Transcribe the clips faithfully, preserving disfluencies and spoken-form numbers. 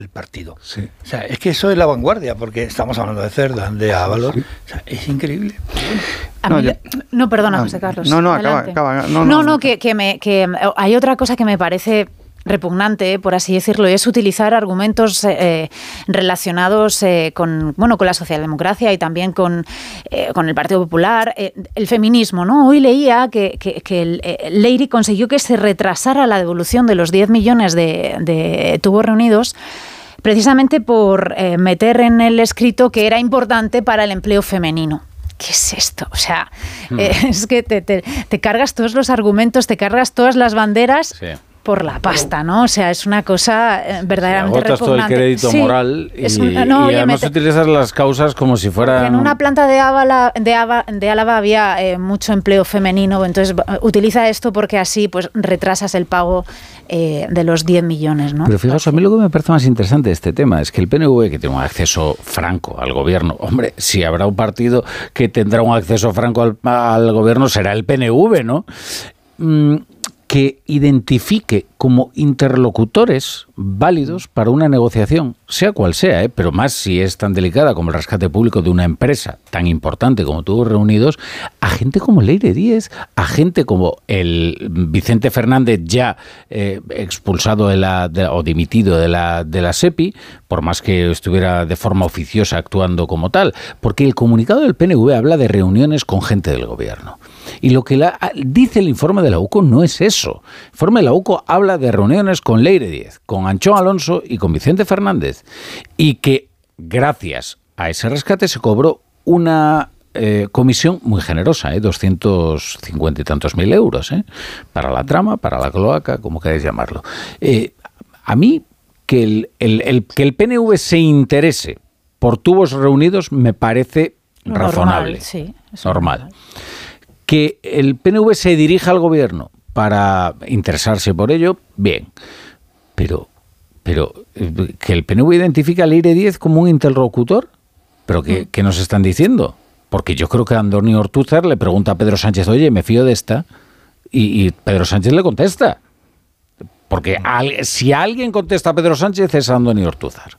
el partido. Sí. O sea, es que eso es la vanguardia, porque estamos hablando de Cerdán, de Ábalos. Sí. O sea, es increíble. A No, mí, yo, no, perdona, no, José Carlos. No, no, acaba, acaba. No, no, no, no que, que, me, que hay otra cosa que me parece repugnante, por así decirlo, y es utilizar argumentos eh, relacionados eh, con, bueno, con la socialdemocracia y también con, eh, con el Partido Popular, eh, el feminismo, ¿no? Hoy leía que, que, que el, el Leire consiguió que se retrasara la devolución de los diez millones de, de tubos reunidos precisamente por eh, meter en el escrito que era importante para el empleo femenino. ¿Qué es esto? O sea, hmm. eh, es que te, te, te cargas todos los argumentos, te cargas todas las banderas... Sí. Por la pasta, ¿no? O sea, es una cosa eh, verdaderamente agotas repugnante. Todo el crédito sí, moral y, un, no, y oye, además te... utilizas las causas como si fueran... En una planta de, Ábala, de, Aba, de Álava había eh, mucho empleo femenino, entonces utiliza esto porque así pues retrasas el pago eh, de los diez millones, ¿no? Pero fijaos, a mí lo que me parece más interesante de este tema es que el P N V, que tiene un acceso franco al gobierno, hombre, si habrá un partido que tendrá un acceso franco al, al gobierno, será el P N V, ¿no? Mm, que identifique como interlocutores válidos para una negociación, sea cual sea, ¿eh? Pero más si es tan delicada como el rescate público de una empresa tan importante como Tubos Reunidos, a gente como Leire Díez, a gente como el Vicente Fernández ya eh, expulsado de la, de, o dimitido de la, de la SEPI, por más que estuviera de forma oficiosa actuando como tal, porque el comunicado del P N V habla de reuniones con gente del gobierno. Y lo que la, dice el informe de la U C O no es eso. El informe de la U C O habla de reuniones con Leire Díez, con Anchón Alonso y con Vicente Fernández. Y que gracias a ese rescate se cobró una eh, comisión muy generosa, ¿eh? doscientos cincuenta y tantos mil euros, ¿eh? Para la trama, para la cloaca, como queráis llamarlo. Eh, a mí, que el, el, el, que el P N V se interese por Tubos Reunidos me parece normal, razonable. Sí, normal. normal. Que el P N V se dirija al gobierno para interesarse por ello, bien. Pero, pero que el P N V identifique a Leire Díez como un interlocutor, ¿pero qué, qué nos están diciendo? Porque yo creo que Andoni Ortúzar le pregunta a Pedro Sánchez, oye, me fío de esta, y, y Pedro Sánchez le contesta. Porque al, si alguien contesta a Pedro Sánchez es Andoni Ortúzar.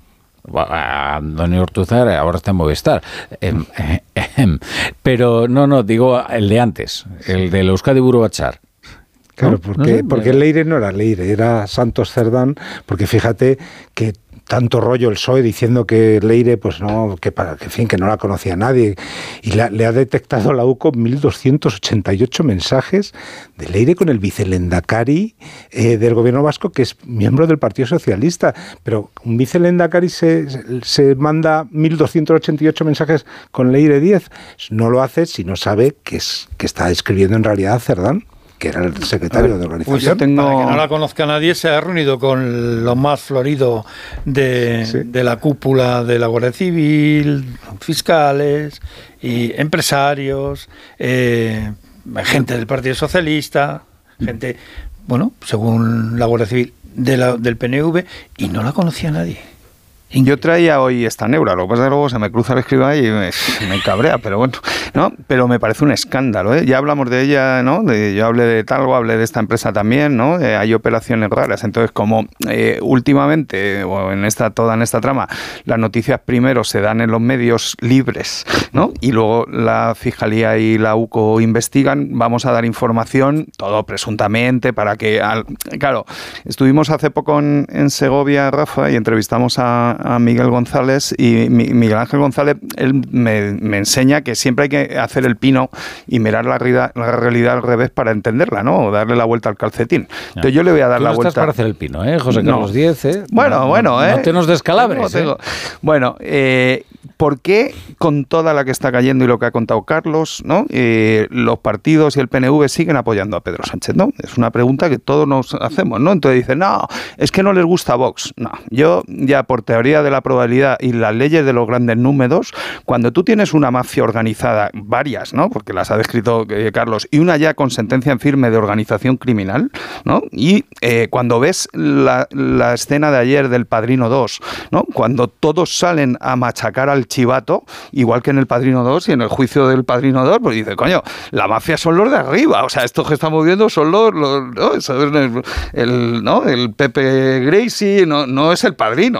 Andoni Ortúzar ahora está en Movistar, eh, eh, eh, pero no, no, digo el de antes, el del Euskadi Buru Batzar. Claro, porque, porque Leire no era Leire, era Santos Cerdán, porque fíjate que tanto rollo el P S O E diciendo que Leire, pues no, que para que en fin, que no la conocía nadie, y la, le ha detectado la U C O mil doscientos ochenta y ocho mensajes de Leire con el vicelendakari eh, del gobierno vasco, que es miembro del Partido Socialista, pero un vicelendakari se, se manda mil doscientos ochenta y ocho mensajes con Leire Díez, no lo hace si no sabe que, es, que está escribiendo en realidad a Cerdán, que era el secretario ver, de organización. Pues tengo... Para que no la conozca nadie, se ha reunido con lo más florido de, sí. de la cúpula de la Guardia Civil, fiscales, y empresarios, eh, gente del Partido Socialista, gente, bueno, según la Guardia Civil, de la, del P N V, y no la conocía nadie. Yo traía hoy esta neura, lo que pasa es que luego se me cruza el escriba y me, me cabrea, pero bueno, ¿no? Pero me parece un escándalo, ¿eh? Ya hablamos de ella, ¿no? De, yo hablé de Talgo, hablé de esta empresa también, ¿no? Eh, hay operaciones raras, entonces como eh, últimamente, o en esta toda en esta trama, las noticias primero se dan en los medios libres, ¿no? Y luego la Fiscalía y la U C O investigan, vamos a dar información, todo presuntamente, para que, al, claro, estuvimos hace poco en, en Segovia, Rafa, y entrevistamos a a Miguel González, y Miguel Ángel González, él me, me enseña que siempre hay que hacer el pino y mirar la, la realidad al revés para entenderla, ¿no? O darle la vuelta al calcetín. Entonces yo le voy a dar Tú la no vuelta. Estás para hacer el pino, ¿eh? José Carlos no. Díez, ¿eh? Bueno, no, bueno, ¿eh? No te nos descalabres, tengo, tengo. ¿eh? Bueno, eh, ¿por qué con toda la que está cayendo y lo que ha contado Carlos, ¿no? Eh, los partidos y el P N V siguen apoyando a Pedro Sánchez, ¿no? Es una pregunta que todos nos hacemos, ¿no? Entonces dicen, no, es que no les gusta Vox. No, yo ya por teoría de la probabilidad y las leyes de los grandes números, cuando tú tienes una mafia organizada, varias, ¿no? Porque las ha descrito eh, Carlos, y una ya con sentencia en firme de organización criminal, ¿no? Y eh, cuando ves la, la escena de ayer del Padrino dos, ¿no? Cuando todos salen a machacar al chivato, igual que en el Padrino dos y en el juicio del Padrino dos, pues dice, coño, la mafia son los de arriba, o sea, estos que estamos viendo son los, los ¿no? El, el, ¿no? el Pepe Gracie, no, no es el Padrino,